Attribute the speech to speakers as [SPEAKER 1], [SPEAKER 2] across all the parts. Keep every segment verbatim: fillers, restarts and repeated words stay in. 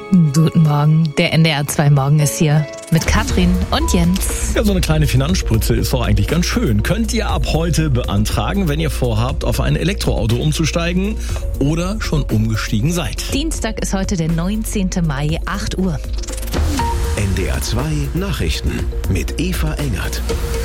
[SPEAKER 1] Guten Morgen, der N D R zwei Morgen ist hier mit Katrin und Jens.
[SPEAKER 2] Ja, so eine kleine Finanzspritze ist doch eigentlich ganz schön. Könnt ihr ab heute beantragen, wenn ihr vorhabt, auf ein Elektroauto umzusteigen oder schon umgestiegen seid.
[SPEAKER 1] Dienstag ist heute der neunzehnten Mai, acht Uhr.
[SPEAKER 3] N D R zwei Nachrichten mit Eva Engert.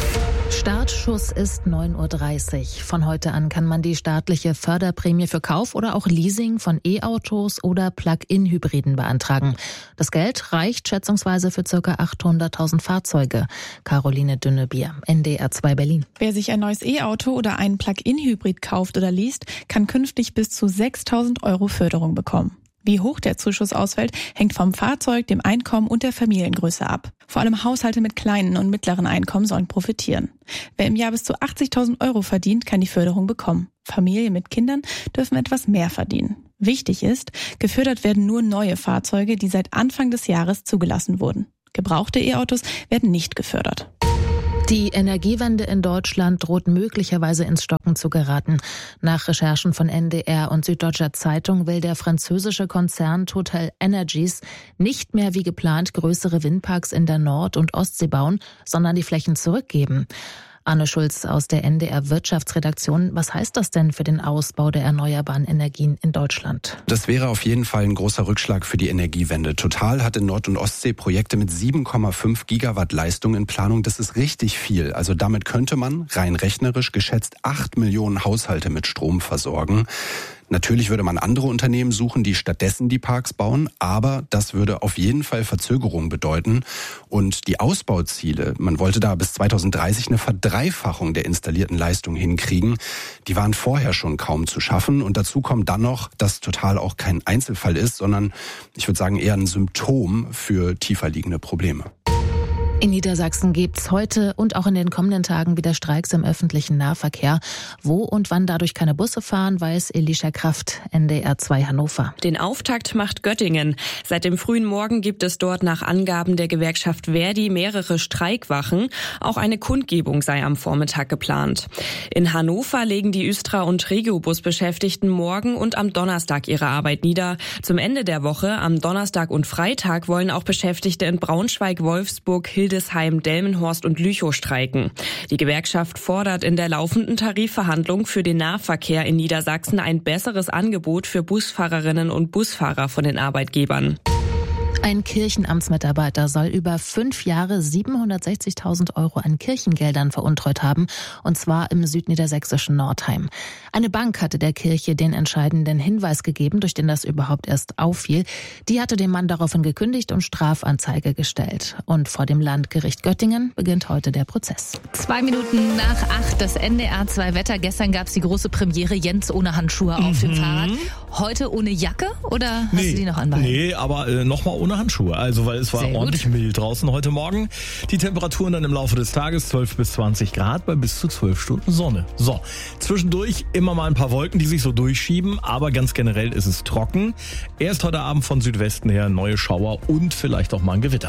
[SPEAKER 1] Startschuss ist neun Uhr dreißig. Von heute an kann man die staatliche Förderprämie für Kauf oder auch Leasing von E-Autos oder Plug-in-Hybriden beantragen. Das Geld reicht schätzungsweise für ca. achthunderttausend Fahrzeuge. Caroline Dünnebier, N D R zwei Berlin.
[SPEAKER 4] Wer sich ein neues E-Auto oder einen Plug-in-Hybrid kauft oder least, kann künftig bis zu sechstausend Euro Förderung bekommen. Wie hoch der Zuschuss ausfällt, hängt vom Fahrzeug, dem Einkommen und der Familiengröße ab. Vor allem Haushalte mit kleinen und mittleren Einkommen sollen profitieren. Wer im Jahr bis zu achtzigtausend Euro verdient, kann die Förderung bekommen. Familien mit Kindern dürfen etwas mehr verdienen. Wichtig ist, gefördert werden nur neue Fahrzeuge, die seit Anfang des Jahres zugelassen wurden. Gebrauchte E-Autos werden nicht gefördert.
[SPEAKER 1] Die Energiewende in Deutschland droht möglicherweise ins Stocken zu geraten. Nach Recherchen von N D R und Süddeutscher Zeitung will der französische Konzern Total Energies nicht mehr wie geplant größere Windparks in der Nord- und Ostsee bauen, sondern die Flächen zurückgeben. Anne Schulz aus der N D R Wirtschaftsredaktion. Was heißt das denn für den Ausbau der erneuerbaren Energien in Deutschland?
[SPEAKER 5] Das wäre auf jeden Fall ein großer Rückschlag für die Energiewende. Total hat in Nord- und Ostsee Projekte mit sieben Komma fünf Gigawatt Leistung in Planung. Das ist richtig viel. Also damit könnte man rein rechnerisch geschätzt acht Millionen Haushalte mit Strom versorgen. Natürlich würde man andere Unternehmen suchen, die stattdessen die Parks bauen, aber das würde auf jeden Fall Verzögerung bedeuten. Und die Ausbauziele, man wollte da bis zweitausenddreißig eine Verdreifachung der installierten Leistung hinkriegen, die waren vorher schon kaum zu schaffen. Und dazu kommt dann noch, dass Total auch kein Einzelfall ist, sondern ich würde sagen eher ein Symptom für tiefer liegende Probleme.
[SPEAKER 1] In Niedersachsen gibt's heute und auch in den kommenden Tagen wieder Streiks im öffentlichen Nahverkehr. Wo und wann dadurch keine Busse fahren, weiß Elisha Kraft, N D R zwei Hannover.
[SPEAKER 6] Den Auftakt macht Göttingen. Seit dem frühen Morgen gibt es dort nach Angaben der Gewerkschaft Verdi mehrere Streikwachen. Auch eine Kundgebung sei am Vormittag geplant. In Hannover legen die Östra- und Regiobus-Beschäftigten morgen und am Donnerstag ihre Arbeit nieder. Zum Ende der Woche, am Donnerstag und Freitag, wollen auch Beschäftigte in Braunschweig, Wolfsburg, Hildesheim, Delmenhorst und Lüchow streiken. Die Gewerkschaft fordert in der laufenden Tarifverhandlung für den Nahverkehr in Niedersachsen ein besseres Angebot für Busfahrerinnen und Busfahrer von den Arbeitgebern.
[SPEAKER 1] Ein Kirchenamtsmitarbeiter soll über fünf Jahre siebenhundertsechzigtausend Euro an Kirchengeldern veruntreut haben, und zwar im südniedersächsischen Nordheim. Eine Bank hatte der Kirche den entscheidenden Hinweis gegeben, durch den das überhaupt erst auffiel. Die hatte dem Mann daraufhin gekündigt und Strafanzeige gestellt. Und vor dem Landgericht Göttingen beginnt heute der Prozess. Zwei Minuten nach acht, das N D R zwei Wetter. Gestern gab es die große Premiere, Jens ohne Handschuhe auf dem Fahrrad. Heute ohne Jacke oder hast
[SPEAKER 2] nee,
[SPEAKER 1] du die noch anbehalten?
[SPEAKER 2] Nee, aber äh, nochmal ohne Handschuhe, also weil es war
[SPEAKER 1] Sehr
[SPEAKER 2] ordentlich
[SPEAKER 1] gut.
[SPEAKER 2] mild draußen heute Morgen. Die Temperaturen dann im Laufe des Tages zwölf bis zwanzig Grad bei bis zu zwölf Stunden Sonne. So, zwischendurch immer mal ein paar Wolken, die sich so durchschieben, aber ganz generell ist es trocken. Erst heute Abend von Südwesten her neue Schauer und vielleicht auch mal ein Gewitter.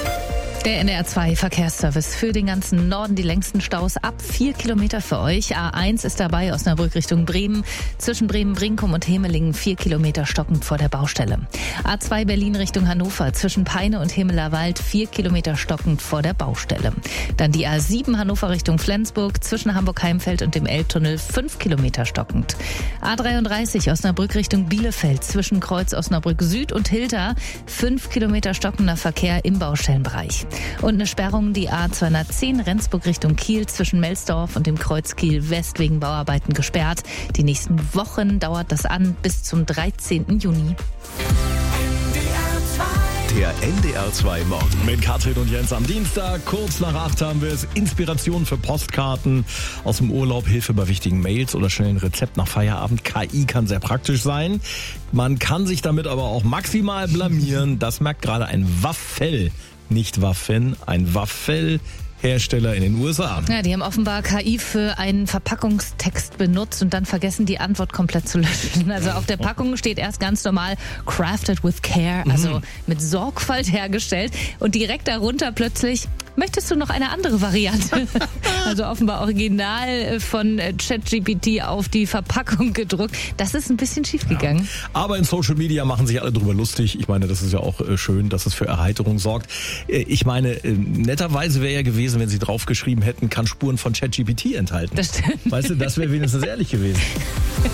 [SPEAKER 1] Der N D R zwei Verkehrsservice für den ganzen Norden, die längsten Staus ab vier Kilometer für euch. A eins ist dabei, Osnabrück Richtung Bremen. Zwischen Bremen, Brinkum und Hemelingen vier Kilometer stockend vor der Baustelle. A zwei Berlin Richtung Hannover, zwischen Peine und Hemelerwald vier Kilometer stockend vor der Baustelle. Dann die A sieben Hannover Richtung Flensburg, zwischen Hamburg-Heimfeld und dem Elbtunnel fünf Kilometer stockend. A dreiunddreißig Osnabrück Richtung Bielefeld, zwischen Kreuz Osnabrück Süd und Hilter fünf Kilometer stockender Verkehr im Baustellenbereich. Und eine Sperrung, die A zweihundertzehn Rendsburg Richtung Kiel, zwischen Melsdorf und dem Kreuz Kiel West wegen Bauarbeiten gesperrt. Die nächsten Wochen dauert das an bis zum dreizehnten Juni.
[SPEAKER 3] Der N D R zwei Morgen.
[SPEAKER 2] Mit Katrin und Jens am Dienstag, kurz nach acht haben wir es. Inspiration für Postkarten aus dem Urlaub, Hilfe bei wichtigen Mails oder schnell ein Rezept nach Feierabend. K I kann sehr praktisch sein. Man kann sich damit aber auch maximal blamieren. Das merkt gerade ein Waffel, nicht Waffen, ein Waffel. Hersteller in den U S A.
[SPEAKER 1] Ja, die haben offenbar K I für einen Verpackungstext benutzt und dann vergessen, die Antwort komplett zu löschen. Also auf der Packung steht erst ganz normal crafted with care, also mhm. mit Sorgfalt hergestellt. Und direkt darunter plötzlich Möchtest du noch eine andere Variante? Also offenbar original von ChatGPT auf die Verpackung gedruckt. Das ist ein bisschen schief gegangen.
[SPEAKER 2] Ja. Aber in Social Media machen sich alle drüber lustig. Ich meine, das ist ja auch schön, dass es für Erheiterung sorgt. Ich meine, netterweise wäre ja gewesen, wenn sie draufgeschrieben hätten, kann Spuren von ChatGPT enthalten.
[SPEAKER 1] Das stimmt.
[SPEAKER 2] Weißt du, das wäre wenigstens ehrlich gewesen.